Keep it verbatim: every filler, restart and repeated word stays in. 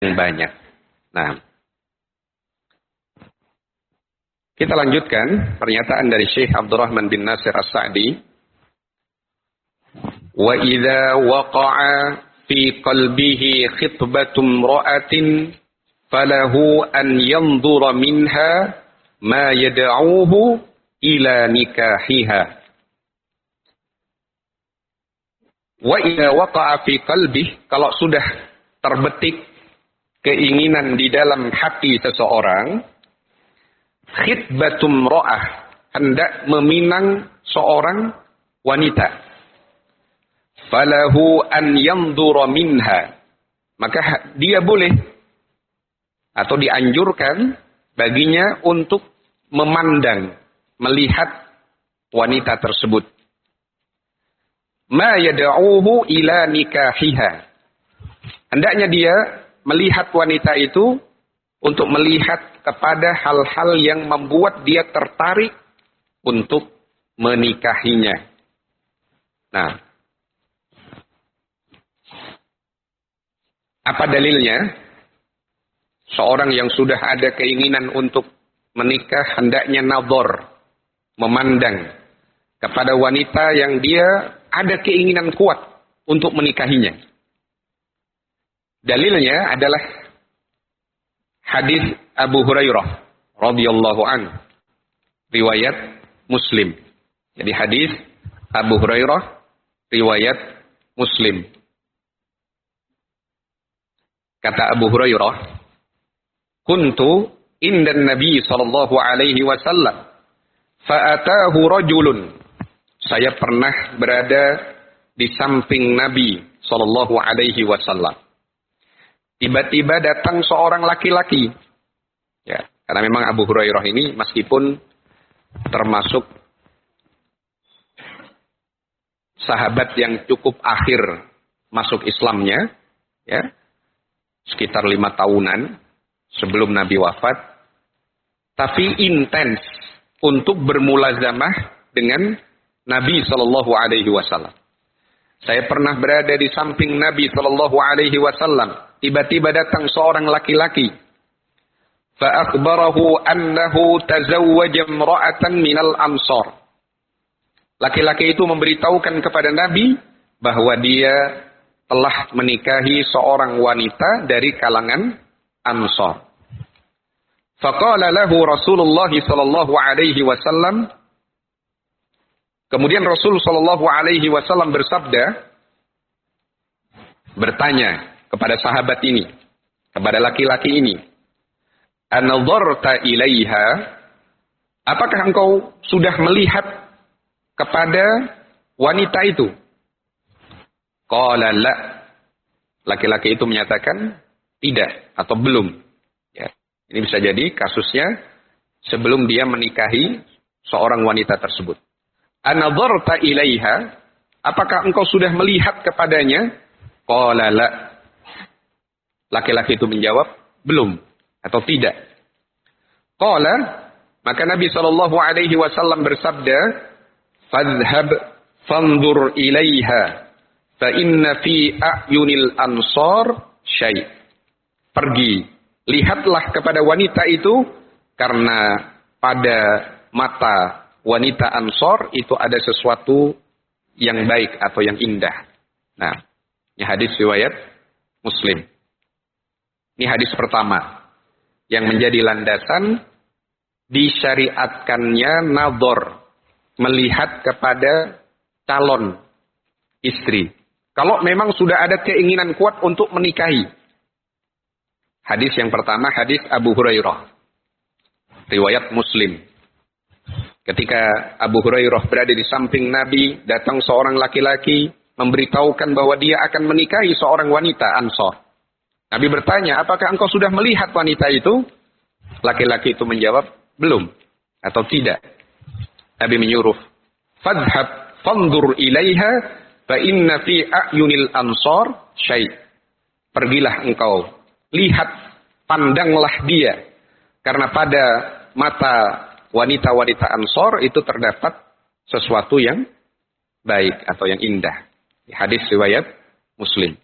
banyak. Nah, kita lanjutkan pernyataan dari Syekh Abdurrahman bin Nasir As-Sa'di. Wa idza waqa'a fi qalbihi khitbatum ra'atin falahu an yanzura minha ma yad'uhu ila nikahiha. Wa idza waqa'a fi qalbihi, kalau sudah terbetik keinginan di dalam hati seseorang, khitbatum ra'ah, hendak meminang seorang wanita, falahu an yanzura minha, maka dia boleh atau dianjurkan baginya untuk memandang, melihat wanita tersebut. Ma yad'uhu ila nikahiha, hendaknya dia melihat wanita itu untuk melihat kepada hal-hal yang membuat dia tertarik untuk menikahinya. Nah, apa dalilnya? Seorang yang sudah ada keinginan untuk menikah hendaknya nazar, memandang kepada wanita yang dia ada keinginan kuat untuk menikahinya. Dalilnya adalah hadis Abu Hurairah radhiyallahu anhu, riwayat Muslim. Jadi hadis Abu Hurairah riwayat Muslim. Kata Abu Hurairah, kuntu indan Nabi sallallahu alaihi wasallam fa'atahu rajulun. Saya pernah berada di samping Nabi sallallahu alaihi wasallam. Tiba-tiba datang seorang laki-laki. Ya, karena memang Abu Hurairah ini meskipun termasuk sahabat yang cukup akhir masuk Islamnya, ya, sekitar lima tahunan sebelum Nabi wafat, tapi intens untuk bermulazamah dengan Nabi Shallallahu Alaihi Wasallam. Saya pernah berada di samping Nabi Shallallahu Alaihi Wasallam. Tiba-tiba datang seorang laki-laki. Fa'akhbarahu annahu tazawwaja imra'atan minal ansar. Laki-laki itu memberitahukan kepada Nabi bahwa dia telah menikahi seorang wanita dari kalangan Ansar. Faqala lahu Rasulullah sallallahu alaihi wasallam. Kemudian Rasul sallallahu alaihi wasallam bersabda, bertanya kepada sahabat ini, kepada laki-laki ini, "Anadharta ilaiha?" Apakah engkau sudah melihat kepada wanita itu? Qala la. Laki-laki itu menyatakan tidak atau belum. Ya. Ini bisa jadi kasusnya sebelum dia menikahi seorang wanita tersebut. Anadharta ilaiha? Apakah engkau sudah melihat kepadanya? Qala la. Laki-laki itu menjawab belum atau tidak. Qala, maka Nabi sallallahu alaihi wasallam bersabda, "Fadhhab fanzur ilaiha fa inna fi a'yunil ansar syai'." Pergi, lihatlah kepada wanita itu karena pada mata wanita Ansar itu ada sesuatu yang baik atau yang indah. Nah, ini hadis riwayat Muslim. Ini hadis pertama yang menjadi landasan disyariatkannya nadhar, melihat kepada calon istri. Kalau memang sudah ada keinginan kuat untuk menikahi. Hadis yang pertama, hadis Abu Hurairah, riwayat Muslim. Ketika Abu Hurairah berada di samping Nabi, datang seorang laki-laki memberitahukan bahwa dia akan menikahi seorang wanita Ansar. Nabi bertanya, apakah engkau sudah melihat wanita itu? Laki-laki itu menjawab, belum atau tidak. Nabi menyuruh, "Fadhhab fanzur ilaiha fa inna fi a'yunil ansar syai'." Pergilah engkau, lihat, pandanglah dia. Karena pada mata wanita-wanita Ansar itu terdapat sesuatu yang baik atau yang indah. Hadis riwayat Muslim.